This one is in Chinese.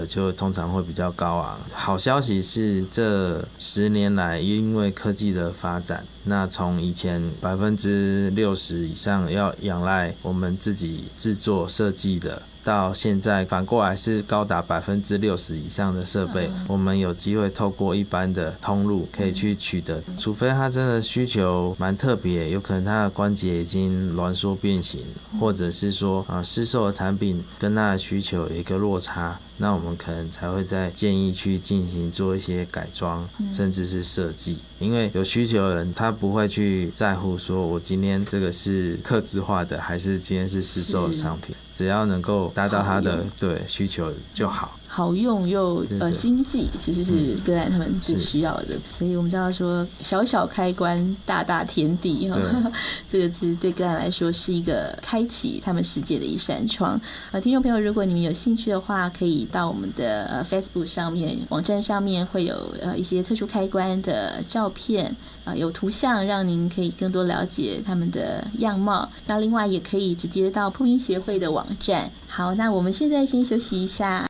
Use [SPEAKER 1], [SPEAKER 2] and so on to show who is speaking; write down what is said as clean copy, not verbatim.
[SPEAKER 1] 就通常会比较高昂。好消息是这10年来因为科技的发展，那从以前60%以上要仰赖我们自己制作设计的，到现在反过来是高达60%以上的设备，我们有机会透过一般的通路可以去取得，除非他真的需求蛮特别，有可能他的关节已经挛缩变形，或者是说市售的产品跟他的需求有一个落差，那我们可能才会再建议去进行做一些改装，甚至是设计。因为有需求的人他不会去在乎说我今天这个是客制化的还是今天是市售的商品，只要能够达到他的对需求就好。
[SPEAKER 2] 好用又经济，其实是个案他们最需要的，所以我们知道说小小开关大大天地这个其实对个案来说是一个开启他们世界的一扇窗。听众朋友，如果你们有兴趣的话，可以到我们的Facebook 上面网站上面会有一些特殊开关的照片，有图像让您可以更多了解他们的样貌。那另外也可以直接到破音协会的网站。好，那我们现在先休息一下。